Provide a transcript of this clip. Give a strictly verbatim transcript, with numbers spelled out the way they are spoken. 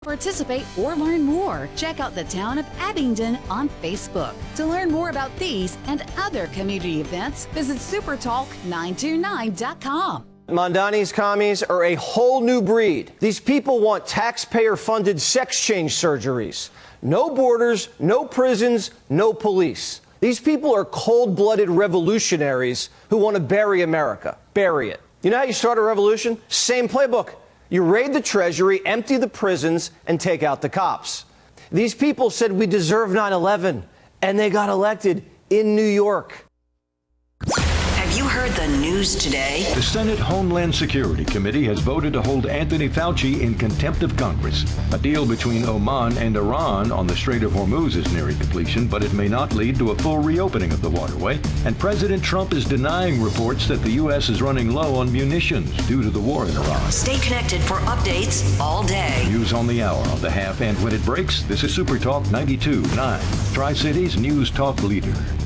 Participate or learn more. Check out the Town of Abingdon on Facebook. To learn more about these and other community events, visit super talk nine two nine dot com. Mondani's commies are a whole new breed. These people want taxpayer-funded sex change surgeries. No borders, no prisons, no police. These people are cold-blooded revolutionaries who want to bury America. Bury it. You know how you start a revolution? Same playbook. You raid the Treasury, empty the prisons, and take out the cops. These people said we deserve nine eleven, and they got elected in New York. Have you heard the news today? The Senate Homeland Security Committee has voted to hold Anthony Fauci in contempt of Congress. A deal between Oman and Iran on the Strait of Hormuz is nearing completion, but it may not lead to a full reopening of the waterway. And President Trump is denying reports that the U S is running low on munitions due to the war in Iran. Stay connected for updates all day. News on the hour, on the half, and when it breaks, this is Super Talk ninety-two point nine, Tri-Cities News Talk Leader.